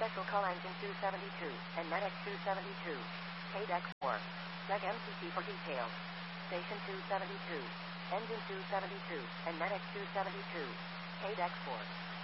Special call engine 272 and NetX 272. Paid X4. Reg MCC for details. Station 272. Engine 272 and NetX 272. Paid X4.